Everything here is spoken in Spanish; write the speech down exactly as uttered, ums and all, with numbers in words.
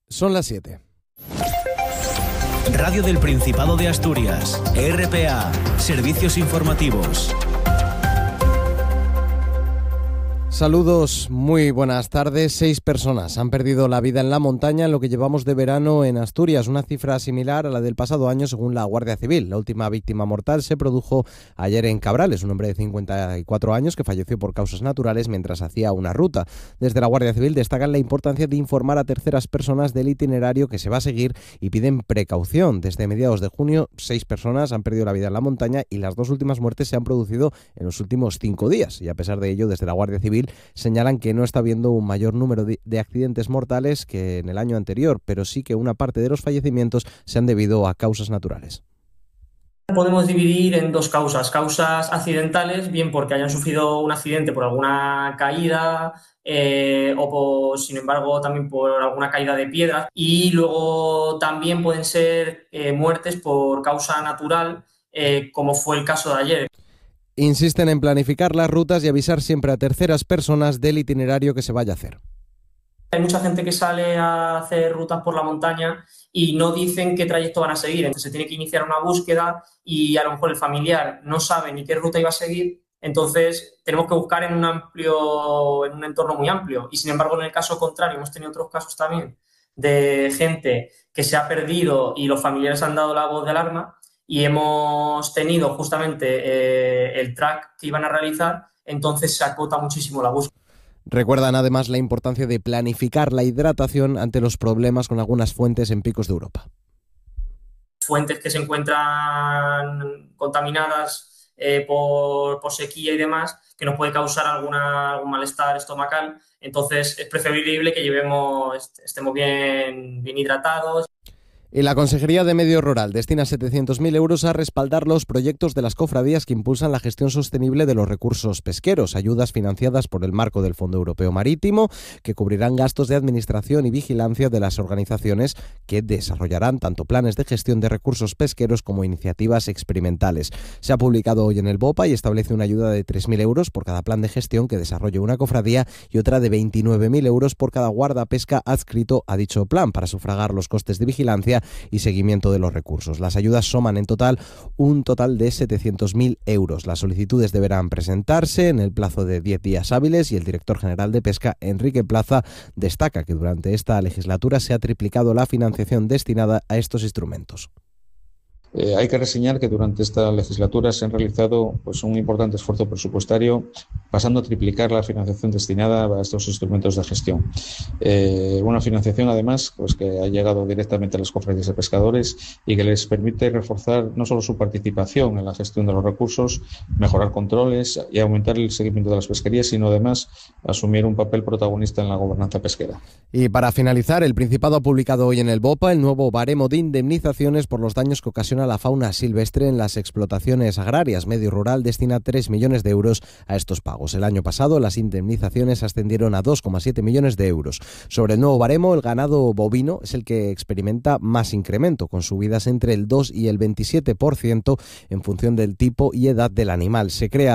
Son las siete. Radio del Principado de Asturias, R P A, Servicios Informativos. Saludos, muy buenas tardes. Seis personas han perdido la vida en la montaña en lo que llevamos de verano en Asturias, una cifra similar a la del pasado año según la Guardia Civil. La última víctima mortal se produjo ayer en Cabrales, un hombre de cincuenta y cuatro años que falleció por causas naturales mientras hacía una ruta. Desde la Guardia Civil destacan la importancia de informar a terceras personas del itinerario que se va a seguir y piden precaución. Desde mediados de junio, seis personas han perdido la vida en la montaña y las dos últimas muertes se han producido en los últimos cinco días. Y a pesar de ello, desde la Guardia Civil señalan que no está habiendo un mayor número de, de accidentes mortales que en el año anterior, pero sí que una parte de los fallecimientos se han debido a causas naturales. Podemos dividir en dos causas, causas accidentales, bien porque hayan sufrido un accidente por alguna caída eh, o por, sin embargo también por alguna caída de piedras, y luego también pueden ser eh, muertes por causa natural, eh, como fue el caso de ayer. Insisten en planificar las rutas y avisar siempre a terceras personas del itinerario que se vaya a hacer. Hay mucha gente que sale a hacer rutas por la montaña y no dicen qué trayecto van a seguir, entonces se tiene que iniciar una búsqueda y a lo mejor el familiar no sabe ni qué ruta iba a seguir, entonces tenemos que buscar en un amplio, en un entorno muy amplio. Y sin embargo, en el caso contrario, hemos tenido otros casos también de gente que se ha perdido y los familiares han dado la voz de alarma, y hemos tenido justamente eh, el track que iban a realizar, entonces se acota muchísimo la búsqueda. Recuerdan además la importancia de planificar la hidratación ante los problemas con algunas fuentes en picos de Europa. Fuentes que se encuentran contaminadas eh, por, por sequía y demás, que nos puede causar alguna, algún malestar estomacal, entonces es preferible que llevemos, estemos bien, bien hidratados. Y la Consejería de Medio Rural destina setecientos mil euros a respaldar los proyectos de las cofradías que impulsan la gestión sostenible de los recursos pesqueros, ayudas financiadas por el marco del Fondo Europeo Marítimo, que cubrirán gastos de administración y vigilancia de las organizaciones que desarrollarán tanto planes de gestión de recursos pesqueros como iniciativas experimentales. Se ha publicado hoy en el BOPA y establece una ayuda de tres mil euros por cada plan de gestión que desarrolle una cofradía y otra de veintinueve mil euros por cada guardapesca adscrito a dicho plan para sufragar los costes de vigilancia y seguimiento de los recursos. Las ayudas suman en total un total de setecientos mil euros. Las solicitudes deberán presentarse en el plazo de diez días hábiles y el director general de Pesca, Enrique Plaza, destaca que durante esta legislatura se ha triplicado la financiación destinada a estos instrumentos. Eh, hay que reseñar que durante esta legislatura se han realizado pues, un importante esfuerzo presupuestario, pasando a triplicar la financiación destinada a estos instrumentos de gestión. Eh, una financiación, además, pues, que ha llegado directamente a las cofradías de pescadores y que les permite reforzar no solo su participación en la gestión de los recursos, mejorar controles y aumentar el seguimiento de las pesquerías, sino además asumir un papel protagonista en la gobernanza pesquera. Y para finalizar, el Principado ha publicado hoy en el BOPA el nuevo baremo de indemnizaciones por los daños que ocasiona la fauna silvestre en las explotaciones agrarias. Medio Rural destina tres millones de euros a estos pagos. El año pasado las indemnizaciones ascendieron a dos coma siete millones de euros. Sobre el nuevo baremo, el ganado bovino es el que experimenta más incremento, con subidas entre el dos y el veintisiete por ciento en función del tipo y edad del animal. Se crea